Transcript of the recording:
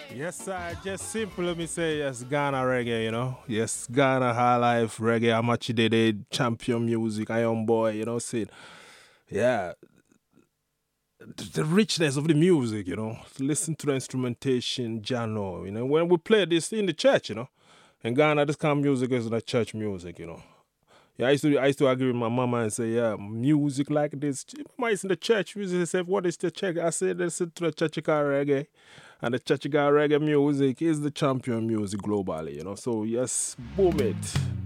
Yes, I just simply me say yes, Ghana reggae, Yes, Ghana high life reggae, Amachi Dede, champion music, Iron Boy, say, yeah, the richness of the music, Listen to the instrumentation, genre, When we play this in the church, in Ghana, this kind of music is the church music. Yeah, I used to argue with my mama and say, yeah, music like this. Mama is in the church. Music. They say, what is the church? I said, listen to the Churchical reggae. And the Churchical reggae music is the champion music globally, So, yes, boom it.